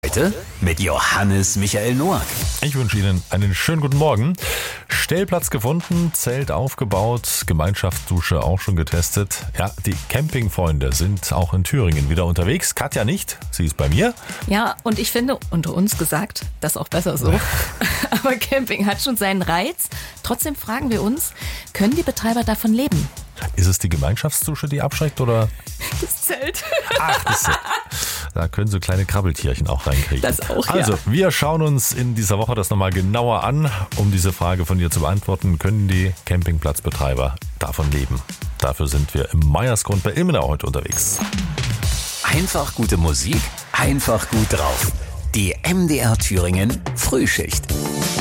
Heute mit Johannes Michael Noack. Ich wünsche Ihnen einen schönen guten Morgen. Stellplatz gefunden, Zelt aufgebaut, Gemeinschaftsdusche auch schon getestet. Ja, die Campingfreunde sind auch in Thüringen wieder unterwegs. Katja nicht, sie ist bei mir. Ja, und ich finde, unter uns gesagt, das ist auch besser so. Aber Camping hat schon seinen Reiz. Trotzdem fragen wir uns, können die Betreiber davon leben? Ist es die Gemeinschaftsdusche, die abschreckt, oder? Das Zelt. Ach, das Zelt. Da können so kleine Krabbeltierchen auch reinkriegen. Das auch, ja. Also, wir schauen uns in dieser Woche das nochmal genauer an, um diese Frage von dir zu beantworten. Können die Campingplatzbetreiber davon leben? Dafür sind wir im Meiersgrund bei Ilmenau heute unterwegs. Einfach gute Musik, einfach gut drauf. Die MDR Thüringen Frühschicht.